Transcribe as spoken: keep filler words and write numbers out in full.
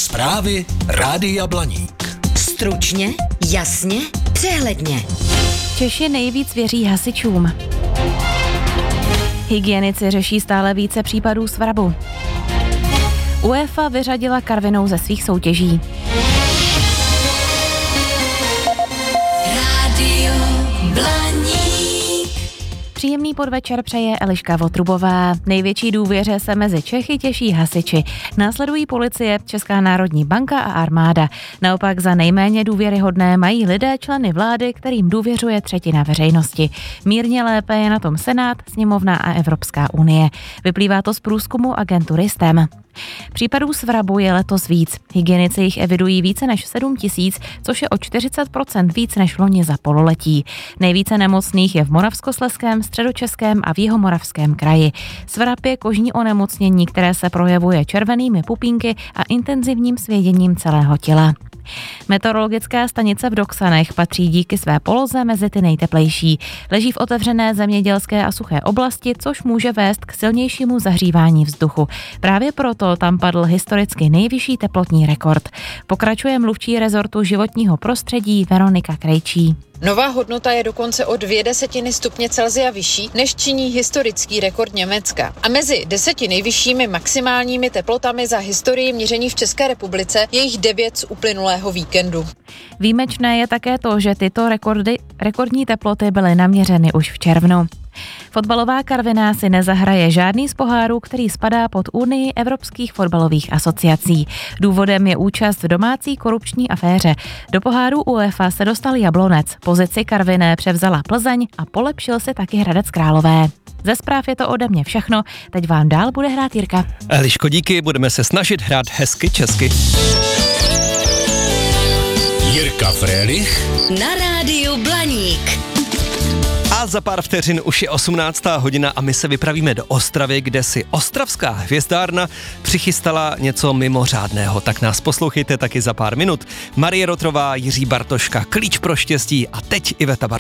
Zprávy Rádia Blaník. Stručně, jasně, přehledně. Češi nejvíc věří hasičům. Hygienici řeší stále více případů svrabu. UEFA vyřadila Karvinou ze svých soutěží. Rádio Blaník. Příjemný podvečer přeje Eliška Votrubová. Největší důvěře se mezi Čechy těší hasiči. Následují policie, Česká národní banka a armáda. Naopak za nejméně důvěryhodné mají lidé členy vlády, kterým důvěřuje třetina veřejnosti. Mírně lépe je na tom Senát, Sněmovna a Evropská unie. Vyplývá to z průzkumu agentury S T E M. Případů svrabu je letos víc. Hygienici jich evidují více než sedm tisíc, což je o čtyřicet procent víc než loni za pololetí. Nejvíce nemocných je v Moravskoslezském, Středočeském a v Jihomoravském kraji. Svrab je kožní onemocnění, které se projevuje červenými pupínky a intenzivním svěděním celého těla. Meteorologická stanice v Doksanech patří díky své poloze mezi ty nejteplejší. Leží v otevřené zemědělské a suché oblasti, což může vést k silnějšímu zahřívání vzduchu. Právě proto tam padl historicky nejvyšší teplotní rekord. Pokračuje mluvčí rezortu životního prostředí Veronika Krejčí. Nová hodnota je dokonce o dvě desetiny stupně Celsia vyšší, než činí historický rekord Německa. A mezi deseti nejvyššími maximálními teplotami za historii měření v České republice je jich devět z uplynulého víkendu. Výjimečné je také to, že tyto rekordy, rekordní teploty byly naměřeny už v červnu. Fotbalová Karviná si nezahraje žádný z pohárů, který spadá pod Unii evropských fotbalových asociací. Důvodem je účast v domácí korupční aféře. Do poháru UEFA se dostal Jablonec, pozici Karviné převzala Plzeň a polepšil si taky Hradec Králové. Ze zpráv je to ode mě všechno, teď vám dál bude hrát Jirka. Eliško, díky, budeme se snažit hrát hezky česky. Jirka Frélich Na rádiu Blaník. A za pár vteřin už je osmnáctá hodina a my se vypravíme do Ostravy, kde si ostravská hvězdárna přichystala něco mimořádného. Tak nás poslouchejte taky za pár minut. Marie Rotrová, Jiří Bartoška, Klíč pro štěstí a teď Iveta Bartoška.